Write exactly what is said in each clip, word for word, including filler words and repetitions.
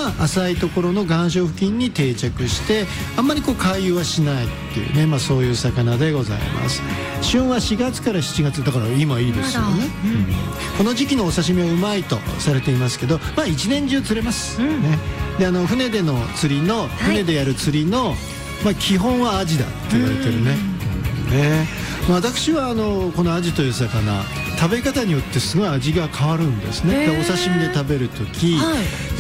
は浅いところの岩礁付近に定着してあんまりこう回遊はしないっていうね、まあ、そういう魚でございます。旬はしがつからしちがつだから今いいですよね、うん、この時期のお刺身はうまいとされていますけど、まあ一年中釣れます、うん、ね。であの船での釣りの船でやる釣りの、はい、まあ、基本はアジだって言われてるね、うん、ね。私はあのこのアジという魚食べ方によってすごい味が変わるんですね。でお刺身で食べるとき、はい、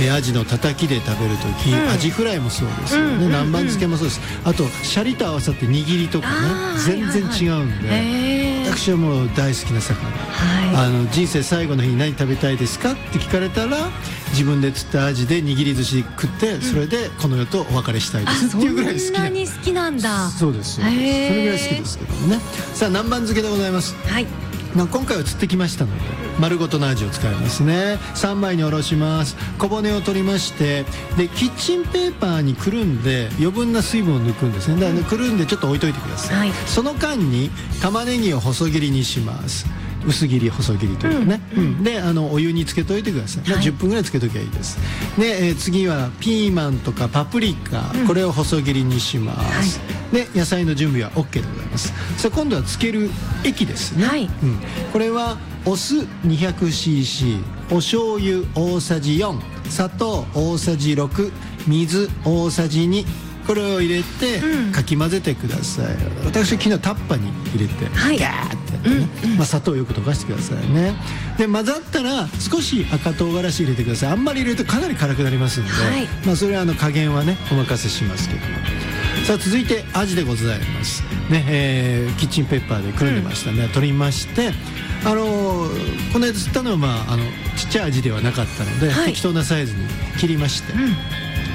えアジのたたきで食べるとき、うん、アジフライもそうですよね、うんうんうん、南蛮漬けもそうです。あとシャリと合わさって握りとかね全然違うんで、はいはいはい、私はもう大好きな魚、はい、あの人生最後の日に何食べたいですかって聞かれたら自分で釣ったアジで握り寿司食ってそれでこの世とお別れしたいですっていうぐらい好きな。 そんなに好きなんだ。 そうですよ、それぐらい好きですけどもね。さあ南蛮漬けでございます、はい。まあ、今回は釣ってきましたので丸ごとのアジを使いますね。さんまいにおろします。小骨を取りましてでキッチンペーパーにくるんで余分な水分を抜くんですね。だからくるんでちょっと置いといてください、はい、その間に玉ねぎを細切りにします。薄切り細切りというかね、うんうん、であのお湯につけといてください、はい、まあ、じゅっぷんぐらいつけときゃいいです。で、えー、次はピーマンとかパプリカ、うん、これを細切りにします、はい、で野菜の準備は OK でございます。さあ今度はつける液ですね、はい、うん、これはお酢 にひゃくシーシー お醤油大さじよん、砂糖大さじろく、水大さじに、これを入れてかき混ぜてください、うん、私昨日タッパに入れて、はい、ギャーってやってね、うんうん、まあ、砂糖をよく溶かしてくださいね。で混ざったら少し赤唐辛子入れてください。あんまり入れるとかなり辛くなりますので、はい、まあ、それはあの加減はねお任せしますけども。さあ続いてアジでございますね、えー、キッチンペーパーでくるんでましたね、うん、取りましてあのー、この間釣ったのは、まあ、あのちっちゃいアジではなかったので、はい、適当なサイズに切りまして、うん、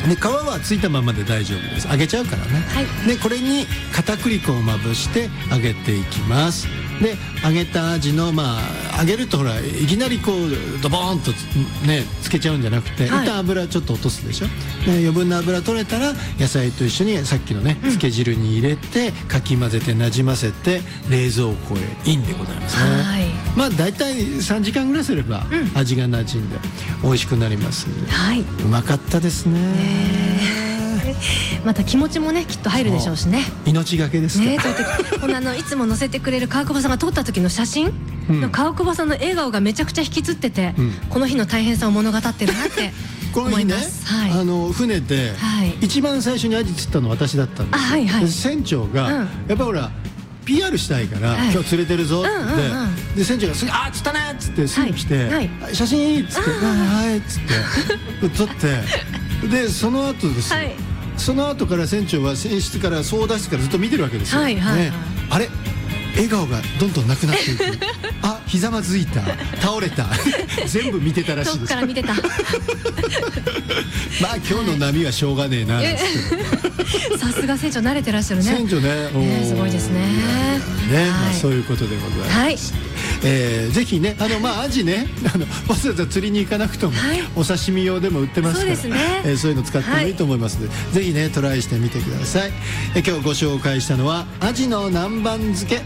で皮はついたままで大丈夫です。揚げちゃうからね、はい、でこれに片栗粉をまぶして揚げていきます。で揚げたアジの、まあ揚げるとほらいきなりこうドボーンとねつけちゃうんじゃなくて、はい、一旦油ちょっと落とすでしょ。で余分な油取れたら野菜と一緒にさっきのね漬け汁に入れて、うん、かき混ぜてなじませて冷蔵庫へインでございますね、はい、まあ大体さんじかんぐらいすれば味がなじんで美味しくなります、はい、うまかったですね。 また気持ちもねきっと入るでしょうしね。 命がけですか、ね、 このあのいつも載せてくれる川久保さんが撮った時の写真、うん、の川久保さんの笑顔がめちゃくちゃ引きつってて、うん、この日の大変さを物語ってるなって思います。 この日ね、はい、あの船で、はい、一番最初にアジ釣ったの私だったんですよ、はいはい、船長が、うん、やっぱりほら ピーアール したいから、はい、今日釣れてるぞって、うんうんうん、で船長がすぐ「あっ釣ったね!」っつってすぐ来て「はい、写真いい!」っつって「はい」っつって撮ってでその後ですよ、はい、その後から船長は船室から操舵室からずっと見てるわけですよ、はいはいはい、ね、あれ笑顔がどんどんなくなっていくあひざまずいた倒れた全部見てたらしいです。 遠くから見てたまあ今日の波はしょうがねえなさすが船長慣れてらっしゃるね。 船長ね、 えー、すごいですね。 ね、はい、まあ、そういうことでございます、はい、えー、ぜひねあの、まあ、アジねあのわざわざ釣りに行かなくても、はい、お刺身用でも売ってますから、そうですね、えー、そういうの使ってもいいと思いますので、はい、ぜひねトライしてみてください。えー、今日ご紹介したのはアジの南蛮漬け